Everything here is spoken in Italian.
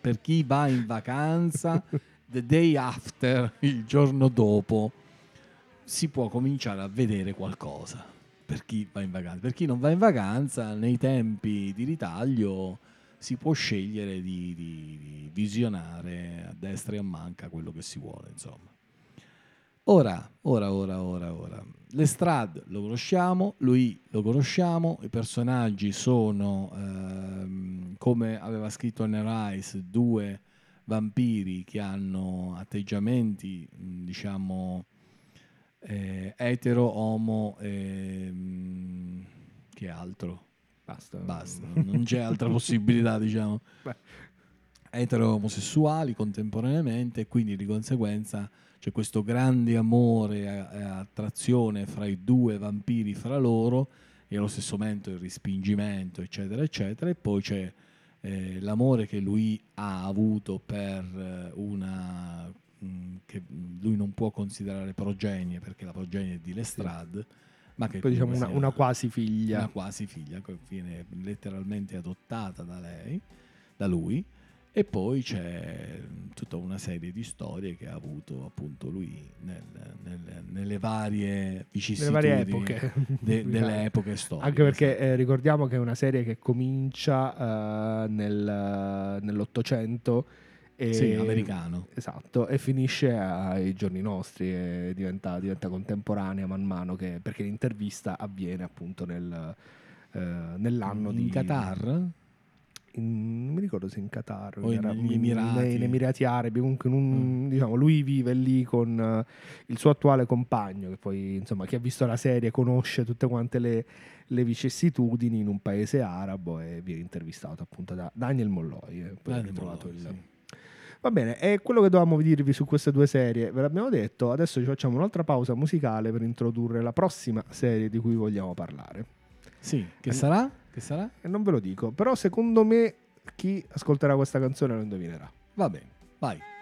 per chi va in vacanza, the day after, il giorno dopo, si può cominciare a vedere qualcosa. Per chi va in vacanza. Per chi non va in vacanza, nei tempi di ritaglio si può scegliere di visionare a destra e a manca quello che si vuole, insomma. Ora. Lestrade lo conosciamo, lui lo conosciamo, i personaggi sono, come aveva scritto Anne Rice, due vampiri che hanno atteggiamenti, diciamo, etero, omo, che altro? Basta. Non c'è altra possibilità, diciamo. Beh. Etero omosessuali contemporaneamente, e quindi di conseguenza c'è questo grande amore e attrazione fra i due vampiri fra loro, e allo stesso momento il respingimento, eccetera eccetera, e poi c'è l'amore che lui ha avuto per una che lui non può considerare progenie, perché la progenie è di Lestrade, ma che poi diciamo sia una quasi figlia. Una quasi figlia che viene letteralmente adottata da lui. E poi c'è tutta una serie di storie che ha avuto appunto lui nelle varie vicissitudini, Nelle varie epoche. delle epoche storiche. Anche perché ricordiamo che è una serie che comincia nell'Ottocento. Sì, americano. Esatto, e finisce ai giorni nostri e diventa contemporanea man mano, perché l'intervista avviene appunto nell'anno in Qatar? non mi ricordo se in Qatar o negli Emirati. negli Emirati Arabi, comunque diciamo, lui vive lì con il suo attuale compagno, che poi insomma chi ha visto la serie conosce tutte quante le vicissitudini in un paese arabo, e viene intervistato appunto da Daniel Molloy. Sì. Va bene, è quello che dovevamo dirvi su queste due serie, ve l'abbiamo detto. Adesso ci facciamo un'altra pausa musicale per introdurre la prossima serie di cui vogliamo parlare. Sì, che sarà? E non ve lo dico, però secondo me chi ascolterà questa canzone lo indovinerà. Va bene, vai.